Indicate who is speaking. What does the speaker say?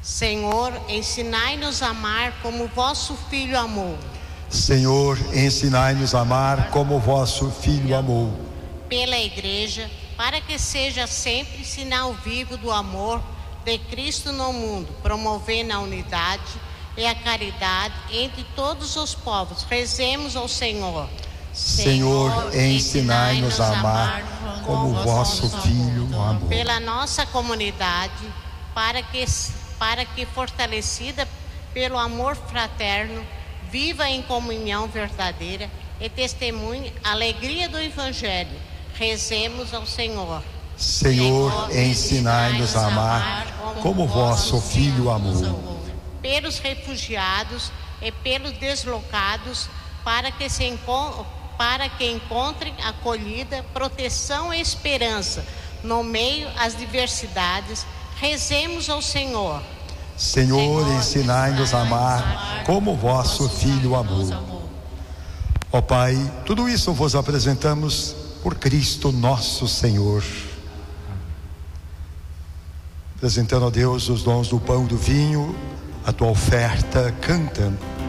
Speaker 1: Senhor, ensinai-nos a amar como vosso Filho amou.
Speaker 2: Senhor, ensinai-nos a amar como vosso Filho amou.
Speaker 1: Pela Igreja, para que seja sempre sinal vivo do amor de Cristo no mundo, promovendo a unidade e a caridade entre todos os povos. Rezemos ao Senhor.
Speaker 2: Senhor, ensinai-nos a amar como vosso Filho amou.
Speaker 1: Pela nossa comunidade, para que fortalecida pelo amor fraterno, viva em comunhão verdadeira e testemunhe a alegria do Evangelho. Rezemos ao Senhor.
Speaker 2: Senhor, ensinai-nos a amar como vosso Filho amou.
Speaker 1: Pelos refugiados e pelos deslocados, para que encontrem acolhida, proteção e esperança no meio às diversidades. Rezemos ao Senhor.
Speaker 2: Senhor, ensinai-nos a amar como vosso Filho amou. Ó Pai, tudo isso vos apresentamos por Cristo nosso Senhor. Apresentando a Deus os dons do pão e do vinho, a tua oferta, canta.